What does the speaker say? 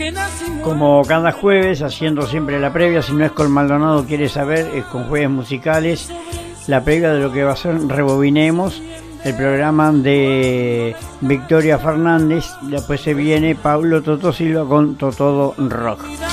Como cada jueves, haciendo siempre la previa, si no es con Maldonado quiere saber, es con Jueves Musicales, la previa de lo que va a ser Rebobinemos, el programa de Victoria Fernández. Después se viene Pablo Toto Silva con Totodo Rock.